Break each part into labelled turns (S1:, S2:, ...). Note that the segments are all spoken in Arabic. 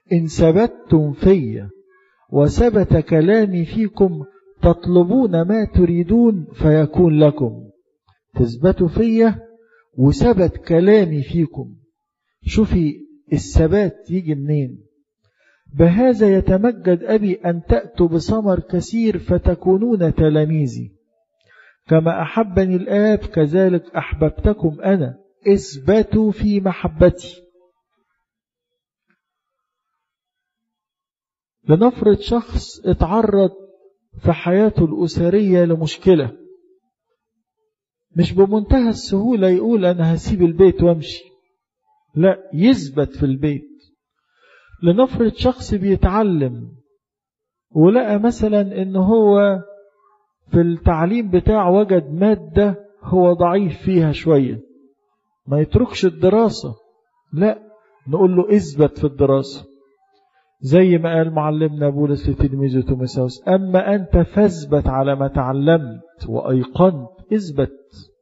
S1: إن ثبتتم في وثبت كلامي فيكم تطلبون ما تريدون فيكون لكم. تثبتوا في وثبت كلامي فيكم. شوفي الثبات يجي منين. بهذا يتمجد أبي أن تأتوا بثمر كثير فتكونون تلاميذي كما أحبني الآب كذلك أحببتكم أنا اثبتوا في محبتي. لنفرض شخص اتعرض في حياته الأسرية لمشكلة، مش بمنتهى السهولة يقول أنا هسيب البيت وامشي، لا، يثبت في البيت. لنفرض شخص بيتعلم ولقى مثلا إن هو في التعليم بتاعه وجد مادة هو ضعيف فيها شوية، ما يتركش الدراسة، لا، نقول له اثبت في الدراسة. زي ما قال معلمنا بولس لتلميذه تيموثاوس أما أنت فاثبت على ما تعلمت وأيقنت. اثبت.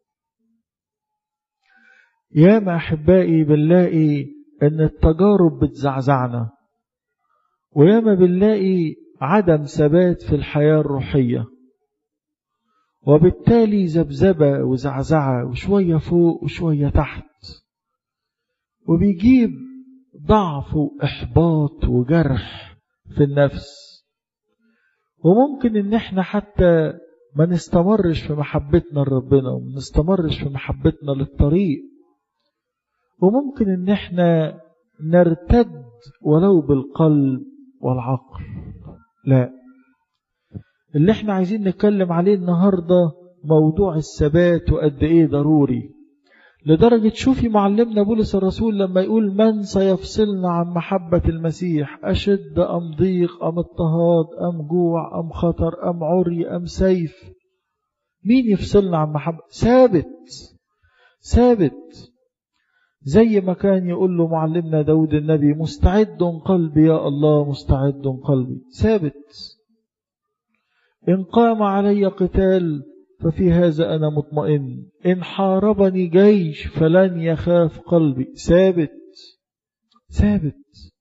S1: يا ما أحبائي بنلاقي أن التجارب بتزعزعنا، وياما بنلاقي عدم ثبات في الحياة الروحية، وبالتالي ذبذبة وزعزعة وشوية فوق وشوية تحت، وبيجيب ضعف وإحباط وجرح في النفس. وممكن ان احنا حتى ما نستمرش في محبتنا لربنا وما نستمرش في محبتنا للطريق، وممكن ان احنا نرتد ولو بالقلب والعقل. لا، اللي احنا عايزين نتكلم عليه النهاردة موضوع الثبات وقد ايه ضروري. لدرجة شوفي معلمنا بولس الرسول لما يقول من سيفصلنا عن محبة المسيح، أشد أم ضيق أم اضطهاد أم جوع أم خطر أم عري أم سيف. مين يفصلنا عن محبة؟ ثابت ثابت. زي ما كان يقول له معلمنا داود النبي مستعد قلبي يا الله مستعد قلبي. ثابت. إن قام علي قتال ففي هذا أنا مطمئن، إن حاربني جيش فلن يخاف قلبي. ثابت ثابت.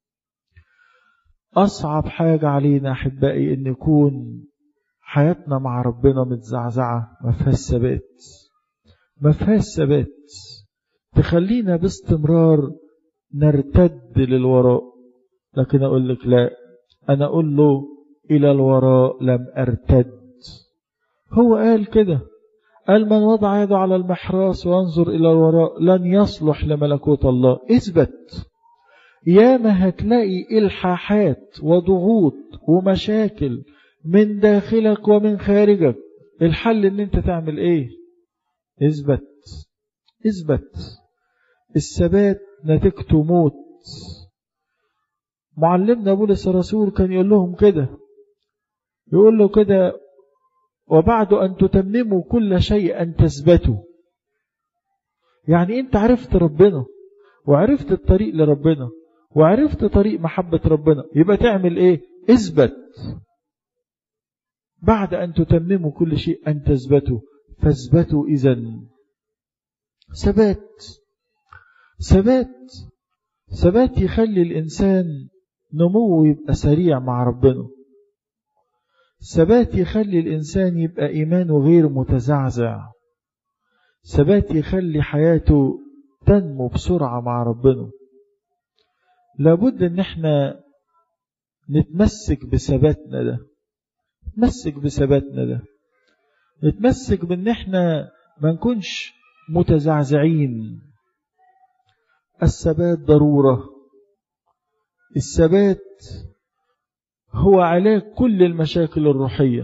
S1: أصعب حاجة علينا أحبائي إن يكون حياتنا مع ربنا متزعزعة، ما فيهاش ثبات، ما فيهاش ثبات تخلينا باستمرار نرتد للوراء. لكن أقول لك لا، أنا أقول له إلى الوراء لم أرتد. هو قال كده، قال من وضع يده على المحراث وانظر إلى الوراء لن يصلح لملكوت الله. اثبت. ياما هتلاقي إلحاحات وضغوط ومشاكل من داخلك ومن خارجك. الحل ان انت تعمل ايه؟ اثبت اثبت. الثبات نتيجته موت. معلمنا بولس الرسول كان يقول لهم كده، يقول له كده وبعد أن تتمموا كل شيء أن تثبتوا. يعني أنت عرفت ربنا وعرفت الطريق لربنا وعرفت طريق محبة ربنا، يبقى تعمل إيه؟ اثبت. بعد أن تتمموا كل شيء أن تثبتوا فاثبتوا. إذن ثبات ثبات ثبات يخلي الإنسان نموه يبقى سريع مع ربنا. ثبات يخلي الإنسان يبقى إيمانه غير متزعزع. ثبات يخلي حياته تنمو بسرعة مع ربنا. لابد ان احنا نتمسك بثباتنا ده، نتمسك بثباتنا ده، نتمسك بان احنا ما نكونش متزعزعين. الثبات ضرورة. الثبات هو علاج كل المشاكل الروحية.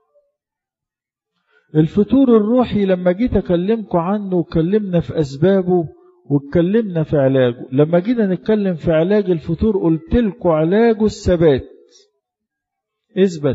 S1: الفتور الروحي لما جيت أكلمكم عنه وكلمنا في أسبابه واتكلمنا في علاجه. لما جينا نتكلم في علاج الفتور قلت لكم علاجه الثبات. اثبت.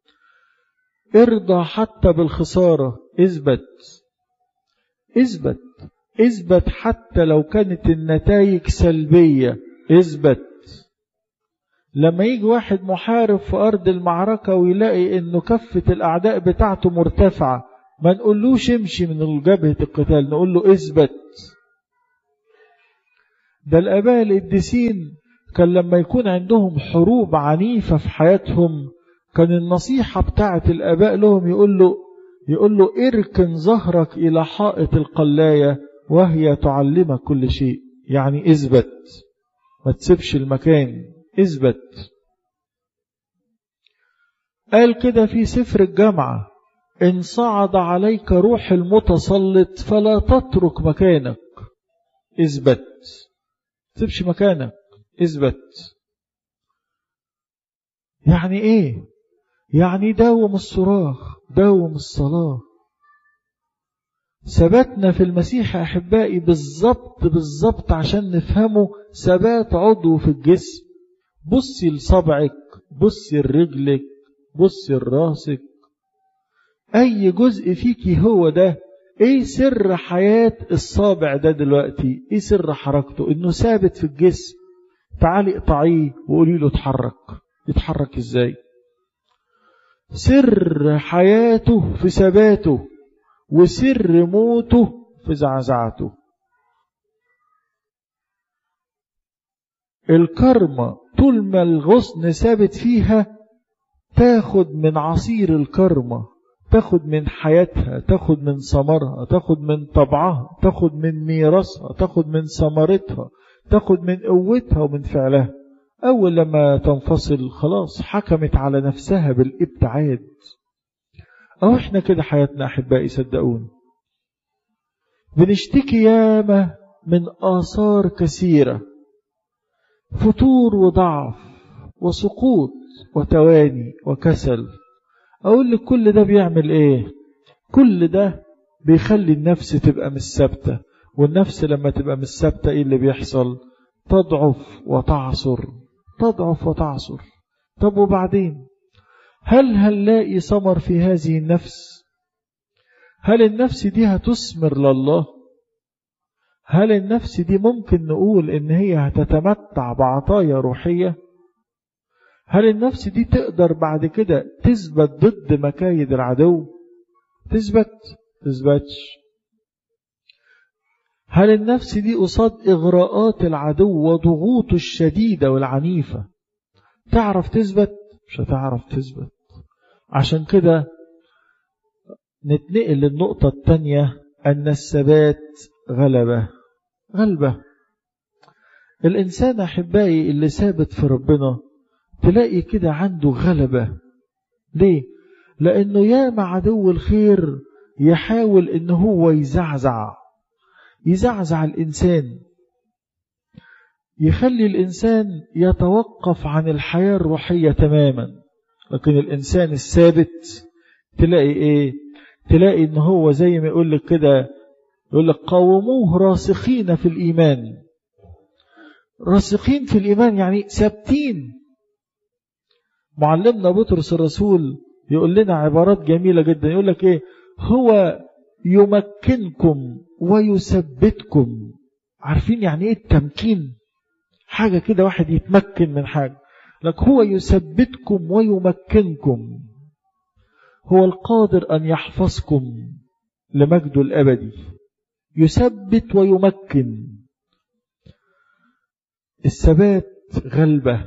S1: ارضى حتى بالخسارة. اثبت اثبت اثبت حتى لو كانت النتائج سلبية. اثبت. لما يجي واحد محارب في أرض المعركة ويلاقي إنه كفة الأعداء بتاعته مرتفعة، ما نقولوش امشي من جبهة القتال، نقول له اثبت. ده الآباء القديسين كان لما يكون عندهم حروب عنيفة في حياتهم كان النصيحة بتاعة الآباء لهم يقول له اركن ظهرك إلى حائط القلاية وهي تعلمك كل شيء. يعني اثبت، ما تسيبش المكان، اثبت. قال كده في سفر الجامعة: إن صعد عليك روح المتسلط فلا تترك مكانك، اثبت، تسيبش مكانك، اثبت. يعني ايه؟ يعني داوم الصراخ، داوم الصلاة. ثباتنا في المسيح يا أحبائي بالضبط عشان نفهمه ثبات عضو في الجسم. بصي لصبعك، بصي لرجلك، بصي لراسك، أي جزء فيكي هو ده. ايه سر حياة الصابع ده دلوقتي؟ ايه سر حركته؟ انه ثابت في الجسم. تعالي اقطعيه وقولي له اتحرك. يتحرك ازاي؟ سر حياته في ثباته، وسر موته في زعزعته. الكرمة طول ما الغصن ثابت فيها تاخد من عصير الكرمة، تاخد من حياتها، تاخد من ثمرها، تاخد من طبعها، تاخد من ميراثها، تاخد من ثمرتها، تاخد من قوتها ومن فعلها. أول لما تنفصل خلاص حكمت على نفسها بالابتعاد. أو احنا كده حياتنا أحبائي صدقون بنشتكي ياما من آثار كثيرة، فتور وضعف وسقوط وتواني وكسل. أقول لك كل ده بيعمل إيه؟ كل ده بيخلي النفس تبقى مش ثابتة، والنفس لما تبقى مش ثابتة إيه اللي بيحصل؟ تضعف وتعصر، تضعف وتعصر. طب وبعدين هل هنلاقي ثمر في هذه النفس؟ هل النفس دي هتثمر لله؟ هل النفس دي ممكن نقول إن هي هتتمتع بعطايا روحية؟ هل النفس دي تقدر بعد كده تثبت ضد مكايد العدو؟ تثبتش. هل النفس دي قصاد إغراءات العدو وضغوطه الشديدة والعنيفة تعرف تثبت؟ مش هتعرف تثبت. عشان كده نتنقل للنقطة الثانية، أن الثبات غلبة. الإنسان أحبائي اللي ثابت في ربنا تلاقي كده عنده غلبة. ليه؟ لأنه ياما عدو الخير يحاول إنه هو يزعزع الإنسان، يخلي الإنسان يتوقف عن الحياة الروحية تماما. لكن الإنسان الثابت تلاقي إيه؟ تلاقي إنه هو زي ما يقول لك كده، يقول لك قاوموه راسخين في الإيمان. راسخين في الإيمان يعني ثابتين. معلمنا بطرس الرسول يقول لنا عبارات جميلة جدا، يقول لك إيه؟ هو يمكنكم ويثبتكم. عارفين يعني إيه التمكين؟ حاجة كده واحد يتمكن من حاجة، لك هو يثبتكم ويمكنكم. هو القادر أن يحفظكم لمجده الأبدي، يثبت ويمكن. الثبات غلبة.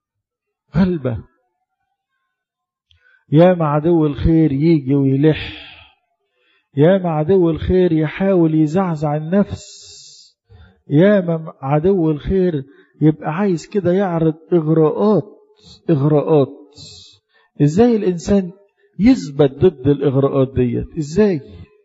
S1: يا مع عدو الخير يجي ويلح، يا مع عدو الخير يحاول يزعزع النفس، يا مع عدو الخير يبقى عايز كده يعرض إغراءات. إزاي الإنسان يثبت ضد الإغراءات ديت؟ إزاي؟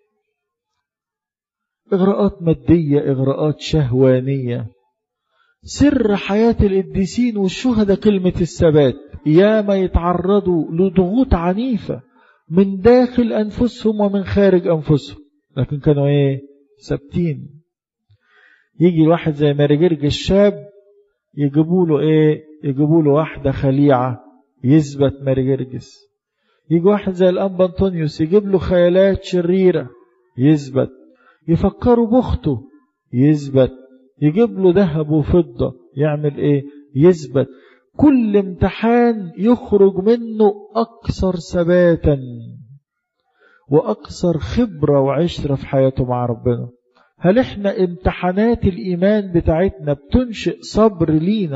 S1: إغراءات مادية، إغراءات شهوانية. سر حياة القديسين والشهداء كلمة الثبات. ياما يتعرضوا لضغوط عنيفة من داخل أنفسهم ومن خارج أنفسهم، لكن كانوا إيه؟ ثابتين. يجي واحد زي مارجرج الشاب يجيبوا له إيه؟ يجيبوا له واحدة خليعة يثبت مارجرجس. يجي واحد زي الأنبا أنطونيوس يجيب له خيالات شريرة يثبت. يفكروا بأخته يثبت. يجيب له ذهب وفضة يعمل إيه؟ يثبت. كل امتحان يخرج منه أكثر ثباتا وأكثر خبرة وعشرة في حياته مع ربنا. هل احنا امتحانات الإيمان بتاعتنا بتنشئ صبر لينا